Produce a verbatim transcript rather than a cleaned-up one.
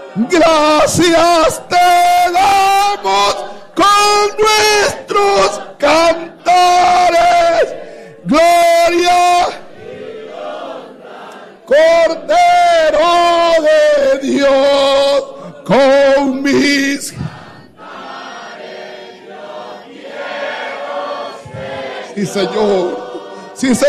Gracias te damos con nuestros cantares. Gloria, Cordero de Dios, con mis cantares yo quiero ser. Sí, Señor. Sí, Señor.